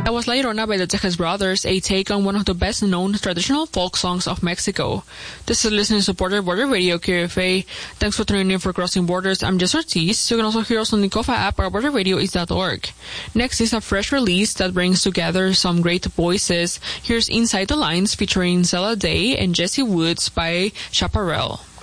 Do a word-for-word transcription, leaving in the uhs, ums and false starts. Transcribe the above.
That was La Llorona by the Tejas Brothers, a take on one of the best-known traditional folk songs of Mexico. This is listener-supported Border Radio, K F A. Thanks for tuning in for Crossing Borders. I'm Jess Ortiz. You can also hear us on the Kofa app or border radio east dot org. Next is a fresh release that brings together some great voices. Here's Inside the Lines featuring Zella Day and Jesse Woods by Chaparral.